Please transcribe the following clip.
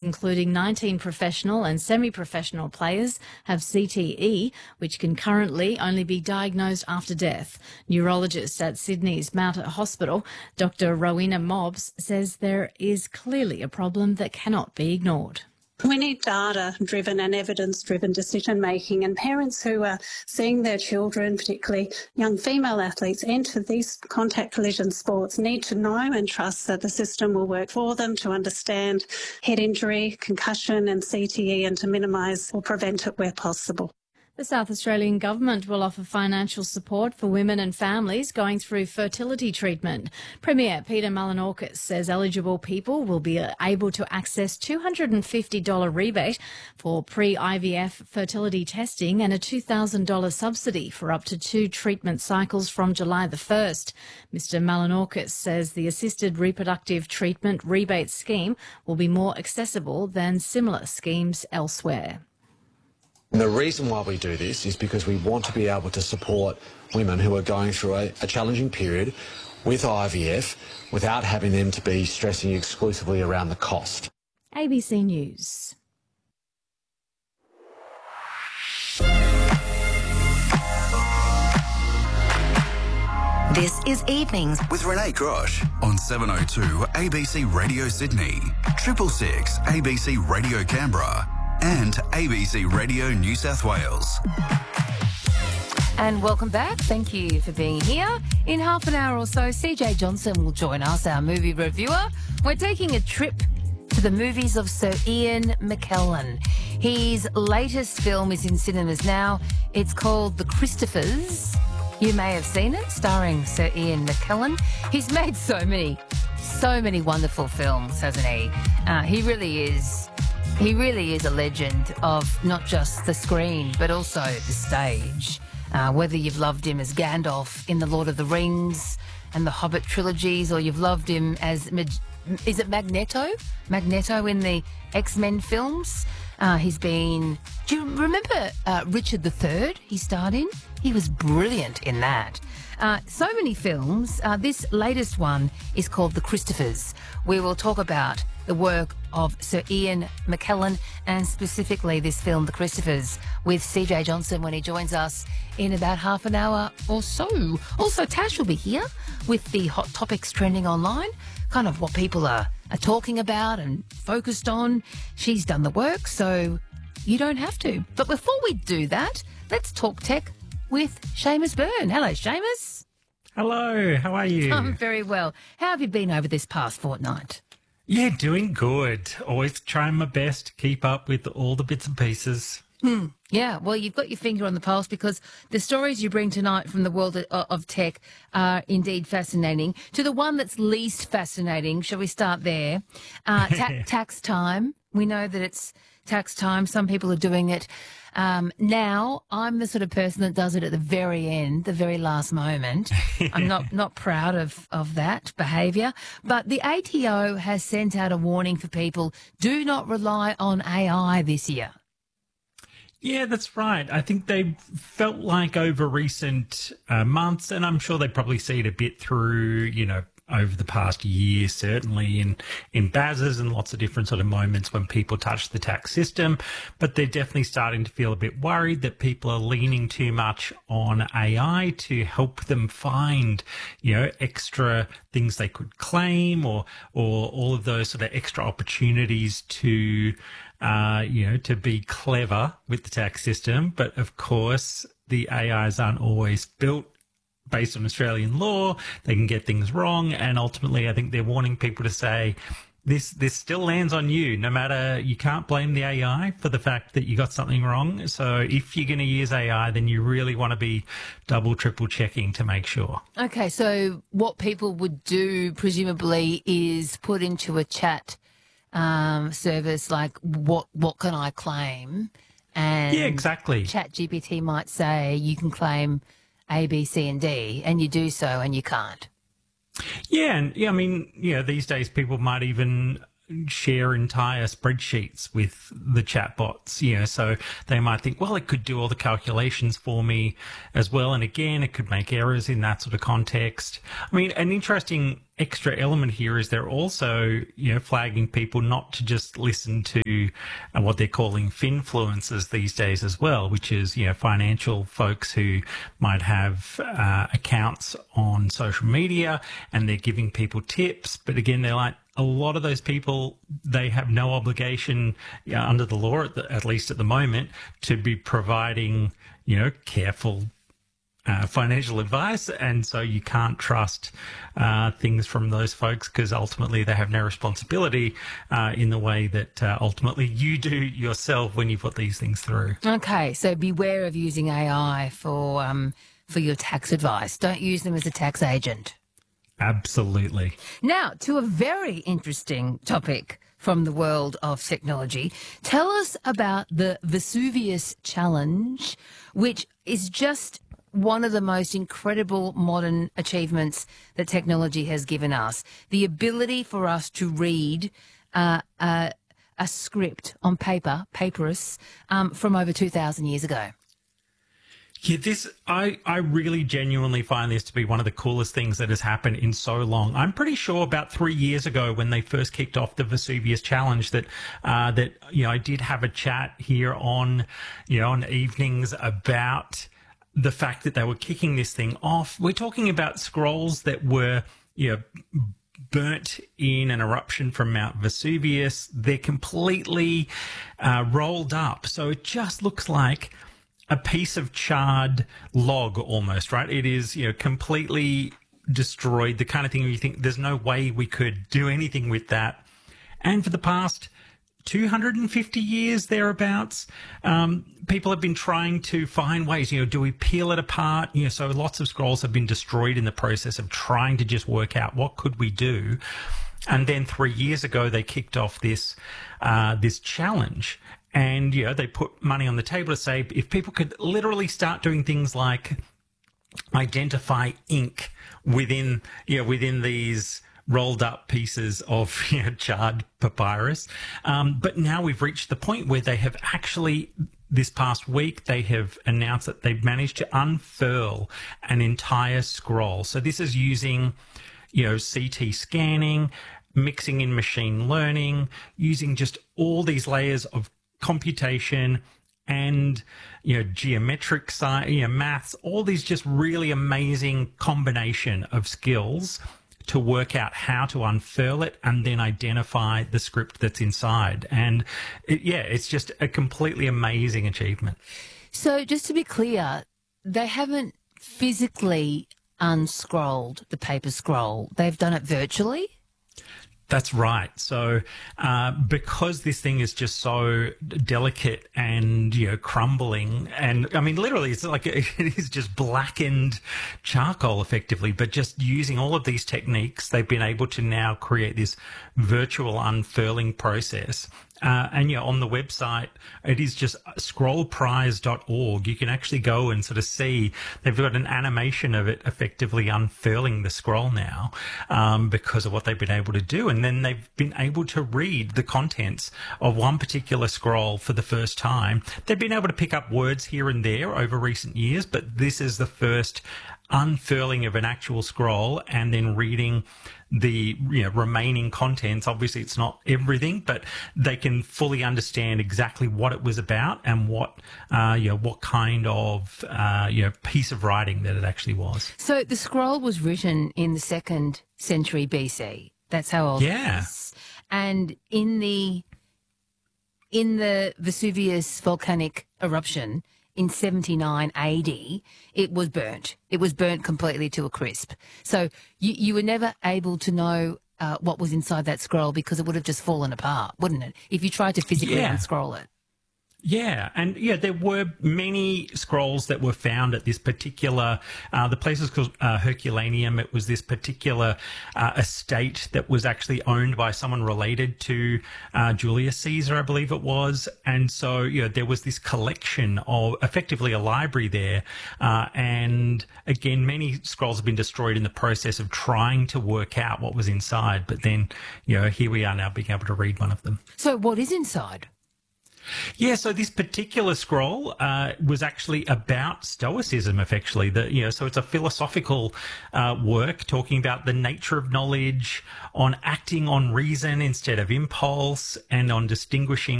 including 19 professional and semi-professional players, have CTE, which can currently only be diagnosed after death. Neurologist at Sydney's Mount Hospital, Dr. Rowena Mobbs, says there is clearly a problem that cannot be ignored. We need data-driven and evidence-driven decision-making, and parents who are seeing their children, particularly young female athletes, enter these contact collision sports need to know and trust that the system will work for them to understand head injury, concussion and CTE and to minimise or prevent it where possible. The South Australian Government will offer financial support for women and families going through fertility treatment. Premier Peter Malinauskas says eligible people will be able to access $250 rebate for pre-IVF fertility testing and a $2,000 subsidy for up to 2 treatment cycles from July the 1st. Mr Malinauskas says the assisted reproductive treatment rebate scheme will be more accessible than similar schemes elsewhere. And the reason why we do this is because we want to be able to support women who are going through a challenging period with IVF without having them to be stressing exclusively around the cost. ABC News. This is Evenings with Renee Grosh on 702 ABC Radio Sydney, 666 ABC Radio Canberra, and ABC Radio New South Wales. And welcome back. Thank you for being here. In half an hour or so, CJ Johnson will join us, our movie reviewer. We're taking a trip to the movies of Sir Ian McKellen. His latest film is in cinemas now. It's called The Christophers. You may have seen it, starring Sir Ian McKellen. He's made so many wonderful films, hasn't he? He really is a legend of not just the screen, but also the stage. Whether you've loved him as Gandalf in The Lord of the Rings and the Hobbit trilogies, or you've loved him as, is it Magneto? Magneto in the X-Men films. He's been... Do you remember Richard III he starred in? He was brilliant in that. So many films. This latest one is called The Christophers. We will talk about the work of Sir Ian McKellen and specifically this film, The Christophers, with CJ Johnson when he joins us in about half an hour or so. Also, Tash will be here with the hot topics trending online, kind of what people are talking about and focused on. She's done the work, so you don't have to. But before we do that, let's talk tech with Seamus Byrne. Hello, Seamus. Hello, how are you? I'm very well. How have you been over this past fortnight? Yeah, doing good. Always trying my best to keep up with all the bits and pieces. Yeah, well, you've got your finger on the pulse because the stories you bring tonight from the world of tech are indeed fascinating. To the one that's least fascinating, shall we start there? Tax time. We know that it's tax time. Some people are doing it now. I'm the sort of person that does it at the very end, the very last moment. I'm not proud of that behaviour. But the ATO has sent out a warning for people: do not rely on AI this year. Yeah, that's right. I think they felt like over recent months, and I'm sure they probably see it a bit through, over the past year, certainly in BASs and lots of different sort of moments when people touch the tax system. But they're definitely starting to feel a bit worried that people are leaning too much on AI to help them find, extra things they could claim or all of those sort of extra opportunities to be clever with the tax system. But of course, the AIs aren't always built based on Australian law. They can get things wrong. And ultimately, I think they're warning people to say, this still lands on you. No matter, you can't blame the AI for the fact that you got something wrong. So if you're going to use AI, then you really want to be double, triple checking to make sure. Okay, so what people would do, presumably, is put into a chat service like, what can I claim? And yeah, exactly. ChatGPT might say you can claim A, B, C, and D, and you do so, and you can't. Yeah, and I mean, these days people might even, share entire spreadsheets with the chatbots, so they might think, well, it could do all the calculations for me as well. And again, it could make errors in that sort of context. I mean, an interesting extra element here is they're also, flagging people not to just listen to what they're calling finfluencers these days as well, which is, financial folks who might have accounts on social media and they're giving people tips. But again, they're like, a lot of those people, they have no obligation under the law, at least at the moment, to be providing, careful financial advice. And so you can't trust things from those folks because ultimately they have no responsibility in the way that ultimately you do yourself when you put these things through. Okay, so beware of using AI for your tax advice. Don't use them as a tax agent. Absolutely. Now, to a very interesting topic from the world of technology. Tell us about the Vesuvius Challenge, which is just one of the most incredible modern achievements that technology has given us. The ability for us to read a script on paper, papyrus, from over 2,000 years ago. Yeah, I really genuinely find this to be one of the coolest things that has happened in so long. I'm pretty sure about 3 years ago when they first kicked off the Vesuvius Challenge that I did have a chat here on evenings about the fact that they were kicking this thing off. We're talking about scrolls that were, burnt in an eruption from Mount Vesuvius. They're completely rolled up. So it just looks like a piece of charred log almost, right? It is, completely destroyed, the kind of thing where you think there's no way we could do anything with that. And for the past 250 years, thereabouts, people have been trying to find ways, do we peel it apart? So lots of scrolls have been destroyed in the process of trying to just work out what could we do. And then 3 years ago, they kicked off this challenge. And, they put money on the table to say if people could literally start doing things like identify ink within these rolled up pieces of charred papyrus. But now we've reached the point where they have actually, this past week, they have announced that they've managed to unfurl an entire scroll. So this is using, CT scanning, mixing in machine learning, using just all these layers of computation and geometric maths, all these just really amazing combination of skills to work out how to unfurl it and then identify the script that's inside. And it's just a completely amazing achievement. So just to be clear, they haven't physically unscrolled the paper scroll. They've done it virtually? That's right. So because this thing is just so delicate and, crumbling, and I mean, literally, it's like it is just blackened charcoal effectively, but just using all of these techniques, they've been able to now create this virtual unfurling process. And on the website, it is just scrollprize.org. You can actually go and sort of see they've got an animation of it effectively unfurling the scroll now because of what they've been able to do. And then they've been able to read the contents of one particular scroll for the first time. They've been able to pick up words here and there over recent years, but this is the first unfurling of an actual scroll and then reading the remaining contents. Obviously it's not everything, but they can fully understand exactly what it was about and what kind of piece of writing that it actually was. So the scroll was written in the 2nd century BC. That's how old it is. And in the Vesuvius volcanic eruption in 79 AD, it was burnt. It was burnt completely to a crisp. So you were never able to know what was inside that scroll because it would have just fallen apart, wouldn't it? If you tried to physically unscroll it. Yeah, and there were many scrolls that were found at this particular, the place is called Herculaneum. It was this particular estate that was actually owned by someone related to Julius Caesar, I believe it was. And so, there was this collection of effectively a library there. And again, many scrolls have been destroyed in the process of trying to work out what was inside. But then, here we are now being able to read one of them. So what is inside? Yeah, so this particular scroll was actually about Stoicism, effectively. So it's a philosophical work talking about the nature of knowledge, on acting on reason instead of impulse, and on distinguishing